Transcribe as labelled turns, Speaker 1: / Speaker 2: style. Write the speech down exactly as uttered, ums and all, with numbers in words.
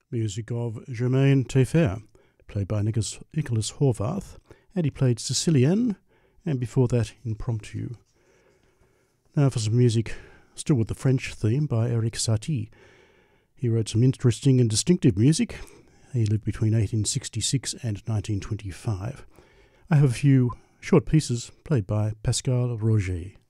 Speaker 1: Music of Germain Taillefer, played by Nicholas, Nicholas Horvath, and he played Sicilienne, and before that, Impromptu. Now for some music, still with the French theme, by Erik Satie. He wrote some interesting and distinctive music. He lived between eighteen sixty-six and nineteen twenty-five. I have a few short pieces played by Pascal Roger.